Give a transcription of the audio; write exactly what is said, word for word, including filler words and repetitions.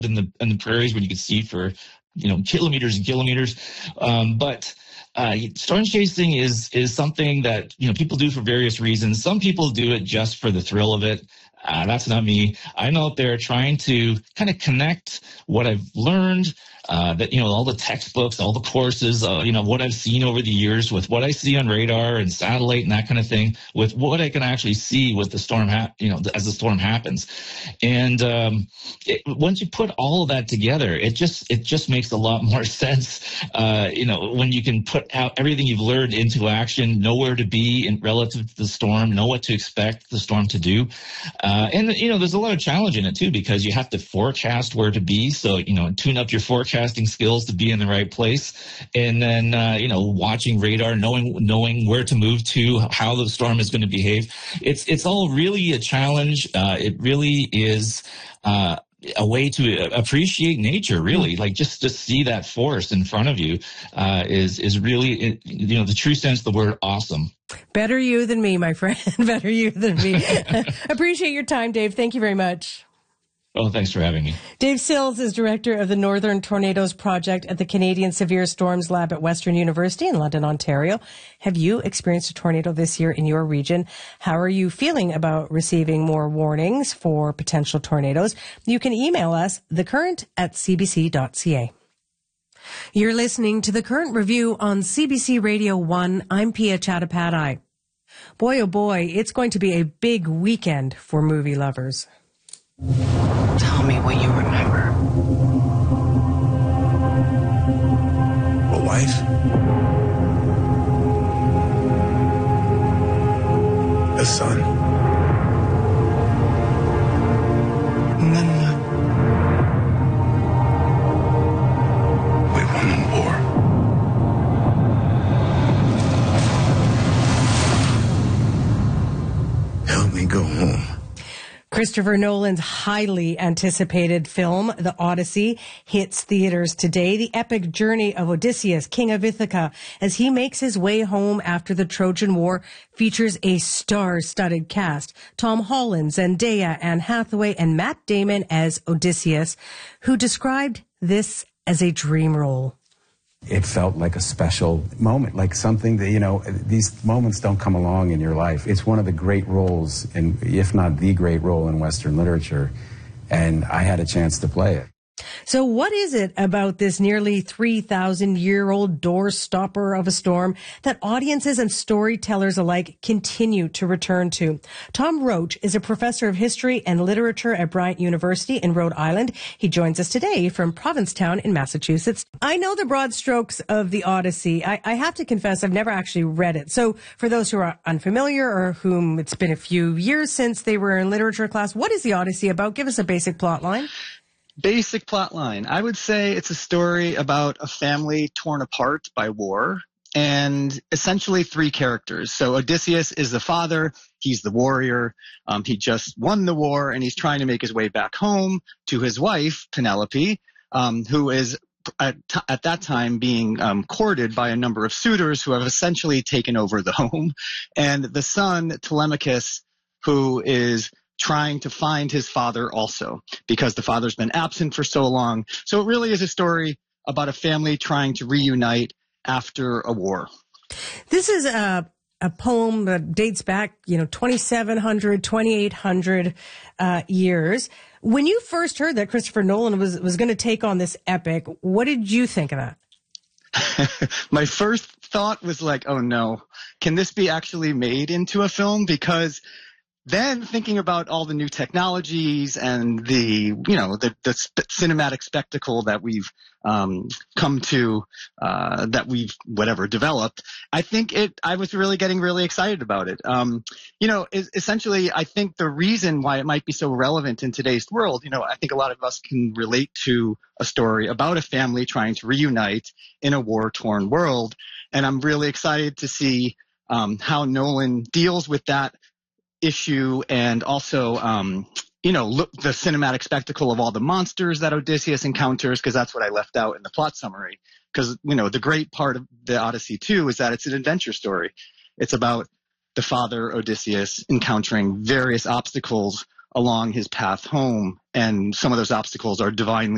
in the in the prairies when you could see for, you know, kilometers and kilometers. Um, but uh, storm chasing is is something that, you know, people do for various reasons. Some people do it just for the thrill of it. Uh, that's not me. I'm out there trying to kind of connect what I've learned, uh, that, you know, all the textbooks, all the courses, uh, you know, what I've seen over the years with what I see on radar and satellite and that kind of thing, with what I can actually see with the storm, ha- you know, as the storm happens. And um, it, once you put all of that together, it just it just makes a lot more sense. Uh, you know, when you can put out everything you've learned into action, know where to be in relative to the storm, know what to expect the storm to do. Uh, and, you know, there's a lot of challenge in it, too, because you have to forecast where to be. So, you know, tune up your forecasting skills to be in the right place. And then, uh, you know, watching radar, knowing knowing where to move to, how the storm is going to behave. It's it's all really a challenge. Uh, it really is uh, a way to appreciate nature, really. Like, just to see that forest in front of you uh, is, is really, you know, the true sense of the word awesome. Better you than me, my friend. Better you than me. Appreciate your time, Dave. Thank you very much. Oh, thanks for having me. Dave Sills is director of the Northern Tornadoes Project at the Canadian Severe Storms Lab at Western University in London, Ontario. Have you experienced a tornado this year in your region? How are you feeling about receiving more warnings for potential tornadoes? You can email us, thecurrent at c b c dot c a. You're listening to The Current Review on C B C Radio one. I'm Pia Chattopadhyay. Boy, oh boy, it's going to be a big weekend for movie lovers. Tell me what you remember. A wife? A son? And then what? We won the war. Help me go home. Christopher Nolan's highly anticipated film, The Odyssey, hits theaters today. The epic journey of Odysseus, king of Ithaca, as he makes his way home after the Trojan War, features a star-studded cast. Tom Holland, Zendaya, Anne Hathaway, and Matt Damon as Odysseus, who described this as a dream role. It felt like a special moment, like something that, you know, these moments don't come along in your life. It's one of the great roles, in, if not the great role in Western literature, and I had a chance to play it. So what is it about this nearly three thousand year old doorstopper of a storm that audiences and storytellers alike continue to return to? Tom Roach is a professor of history and literature at Bryant University in Rhode Island. He joins us today from Provincetown in Massachusetts. I know the broad strokes of the Odyssey. I, I have to confess, I've never actually read it. So for those who are unfamiliar or whom it's been a few years since they were in literature class, what is the Odyssey about? Give us a basic plot line. Basic plot line. I would say it's a story about a family torn apart by war and essentially three characters. So Odysseus is the father. He's the warrior. Um, he just won the war and he's trying to make his way back home to his wife, Penelope, um, who is at, t- at that time being um, courted by a number of suitors who have essentially taken over the home. And the son, Telemachus, who is trying to find his father also because the father's been absent for so long. So it really is a story about a family trying to reunite after a war. This is a, a poem that dates back, you know, twenty-seven hundred, twenty-eight hundred uh, years. When you first heard that Christopher Nolan was, was going to take on this epic, what did you think of that? My first thought was like, oh no, can this be actually made into a film? Because then thinking about all the new technologies and the, you know, the, the sp- cinematic spectacle that we've um, come to, uh, that we've whatever developed, I think it. I was really getting really excited about it. Um, you know, is, essentially, I think the reason why it might be so relevant in today's world, you know, I think a lot of us can relate to a story about a family trying to reunite in a war-torn world, and I'm really excited to see um, how Nolan deals with that issue and also, um, you know, look, the cinematic spectacle of all the monsters that Odysseus encounters, because that's what I left out in the plot summary. Because, you know, the great part of the Odyssey, too, is that it's an adventure story. It's about the father, Odysseus, encountering various obstacles along his path home, and some of those obstacles are divinely